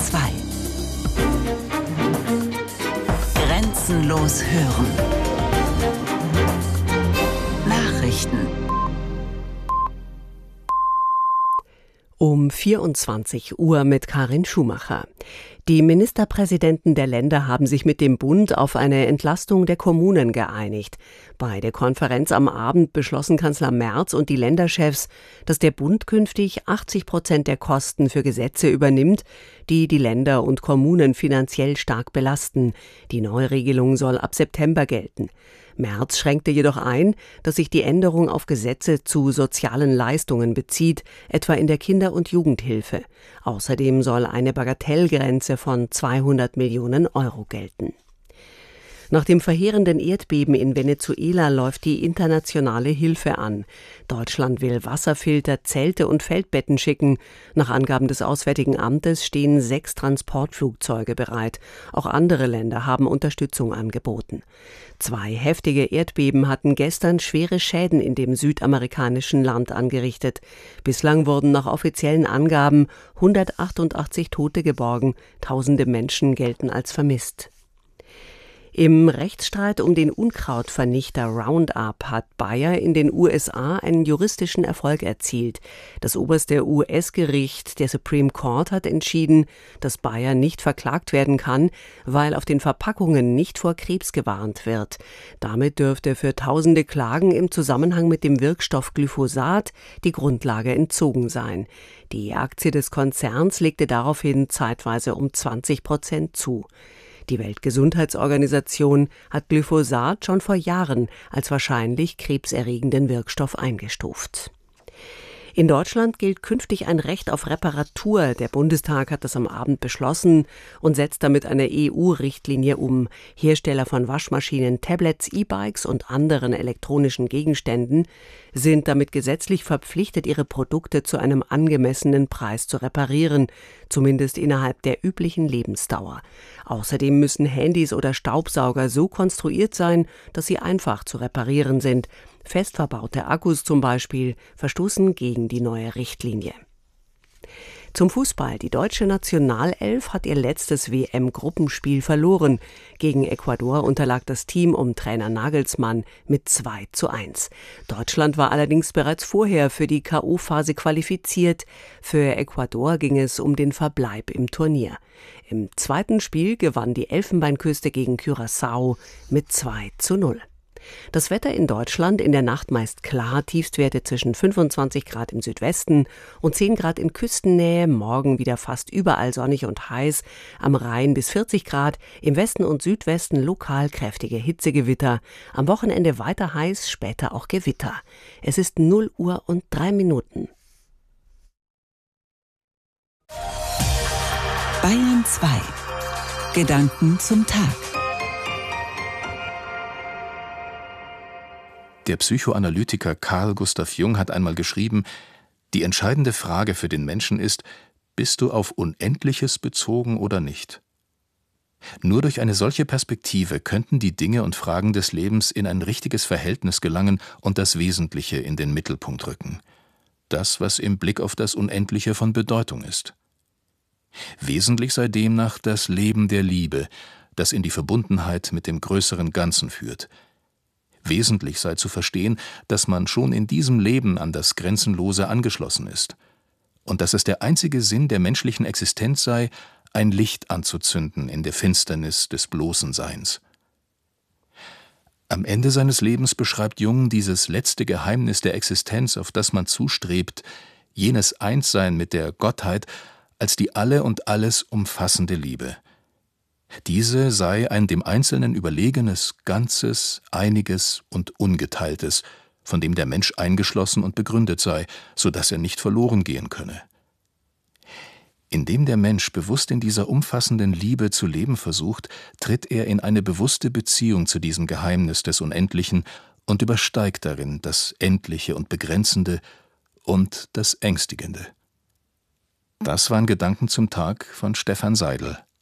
2. Grenzenlos hören. Nachrichten. Um 24 Uhr mit Karin Schumacher. Die Ministerpräsidenten der Länder haben sich mit dem Bund auf eine Entlastung der Kommunen geeinigt. Bei der Konferenz am Abend beschlossen Kanzler Merz und die Länderchefs, dass der Bund künftig 80% der Kosten für Gesetze übernimmt, die die Länder und Kommunen finanziell stark belasten. Die Neuregelung soll ab September gelten. Merz schränkte jedoch ein, dass sich die Änderung auf Gesetze zu sozialen Leistungen bezieht, etwa in der Kinder- und Jugendhilfe. Außerdem soll eine Bagatellgrenze von 200 Millionen Euro gelten. Nach dem verheerenden Erdbeben in Venezuela läuft die internationale Hilfe an. Deutschland will Wasserfilter, Zelte und Feldbetten schicken. Nach Angaben des Auswärtigen Amtes stehen 6 Transportflugzeuge bereit. Auch andere Länder haben Unterstützung angeboten. 2 heftige Erdbeben hatten gestern schwere Schäden in dem südamerikanischen Land angerichtet. Bislang wurden nach offiziellen Angaben 188 Tote geborgen. Tausende Menschen gelten als vermisst. Im Rechtsstreit um den Unkrautvernichter Roundup hat Bayer in den USA einen juristischen Erfolg erzielt. Das oberste US-Gericht, der Supreme Court, hat entschieden, dass Bayer nicht verklagt werden kann, weil auf den Verpackungen nicht vor Krebs gewarnt wird. Damit dürfte für tausende Klagen im Zusammenhang mit dem Wirkstoff Glyphosat die Grundlage entzogen sein. Die Aktie des Konzerns legte daraufhin zeitweise um 20% zu. Die Weltgesundheitsorganisation hat Glyphosat schon vor Jahren als wahrscheinlich krebserregenden Wirkstoff eingestuft. In Deutschland gilt künftig ein Recht auf Reparatur. Der Bundestag hat das am Abend beschlossen und setzt damit eine EU-Richtlinie um. Hersteller von Waschmaschinen, Tablets, E-Bikes und anderen elektronischen Gegenständen sind damit gesetzlich verpflichtet, ihre Produkte zu einem angemessenen Preis zu reparieren, zumindest innerhalb der üblichen Lebensdauer. Außerdem müssen Handys oder Staubsauger so konstruiert sein, dass sie einfach zu reparieren sind. Fest verbaute Akkus zum Beispiel verstoßen gegen die neue Richtlinie. Zum Fußball. Die deutsche Nationalelf hat ihr letztes WM-Gruppenspiel verloren. Gegen Ecuador unterlag das Team um Trainer Nagelsmann mit 2:1. Deutschland war allerdings bereits vorher für die K.O.-Phase qualifiziert. Für Ecuador ging es um den Verbleib im Turnier. Im zweiten Spiel gewann die Elfenbeinküste gegen Curaçao mit 2:0. Das Wetter in Deutschland in der Nacht meist klar, Tiefstwerte zwischen 25 Grad im Südwesten und 10 Grad in Küstennähe, morgen wieder fast überall sonnig und heiß, am Rhein bis 40 Grad, im Westen und Südwesten lokal kräftige Hitzegewitter, am Wochenende weiter heiß, später auch Gewitter. Es ist 0 Uhr und 3 Minuten. Bayern 2. Gedanken zum Tag. Der Psychoanalytiker Carl Gustav Jung hat einmal geschrieben: Die entscheidende Frage für den Menschen ist, bist du auf Unendliches bezogen oder nicht? Nur durch eine solche Perspektive könnten die Dinge und Fragen des Lebens in ein richtiges Verhältnis gelangen und das Wesentliche in den Mittelpunkt rücken. Das, was im Blick auf das Unendliche von Bedeutung ist. Wesentlich sei demnach das Leben der Liebe, das in die Verbundenheit mit dem größeren Ganzen führt. Wesentlich sei zu verstehen, dass man schon in diesem Leben an das Grenzenlose angeschlossen ist und dass es der einzige Sinn der menschlichen Existenz sei, ein Licht anzuzünden in der Finsternis des bloßen Seins. Am Ende seines Lebens beschreibt Jung dieses letzte Geheimnis der Existenz, auf das man zustrebt, jenes Einssein mit der Gottheit, als die alle und alles umfassende Liebe. Diese sei ein dem Einzelnen überlegenes, Ganzes, Einiges und Ungeteiltes, von dem der Mensch eingeschlossen und begründet sei, so dass er nicht verloren gehen könne. Indem der Mensch bewusst in dieser umfassenden Liebe zu leben versucht, tritt er in eine bewusste Beziehung zu diesem Geheimnis des Unendlichen und übersteigt darin das Endliche und Begrenzende und das Ängstigende. Das waren Gedanken zum Tag von Stefan Seidel.